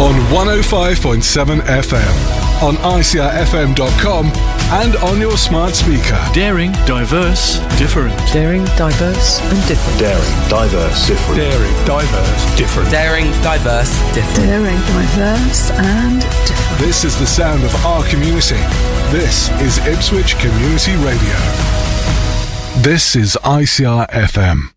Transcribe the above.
on 105.7 FM, on ICRFM.com and on your smart speaker. Daring, diverse, different. Daring, diverse and different. Daring, diverse, different. Daring, diverse, different. Daring, diverse, different. Daring, diverse and different. This is the sound of our community. This is Ipswich Community Radio. This is ICR FM.